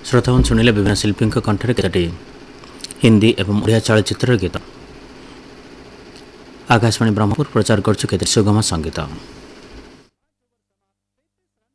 श्रोतावन शुणिले विभिन्न शिल्पी कंठर केतोटी हिंदी एवं ओडिया चलचित्र गीत। आकाशवाणी ब्रह्मपुर प्रचार करछु केते सुगम संगीत।